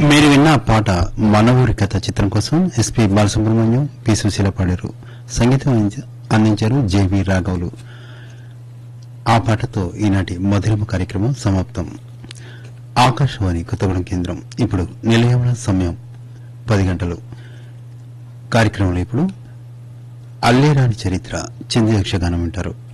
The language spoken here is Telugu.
మీరు విన్న ఆ పాట మన ఊరి కథ చిత్రం కోసం ఎస్పీ బాలసుబ్రహ్మణ్యం పి సుశీల పాడారు. సంగీతం అందించారు జేవి రాఘవులు. ఆ పాటతో ఈనాటి మధురిమ కార్యక్రమం సమాప్తం. ఆకాశవాణి కొత్తగూడెం కేంద్రం. ఇప్పుడు నిలయముల సమయం 10 గంటలు. కార్యక్రమంలో ఇప్పుడు అల్లేరాని చరిత్ర చంద్రయక్షగానం వింటారు.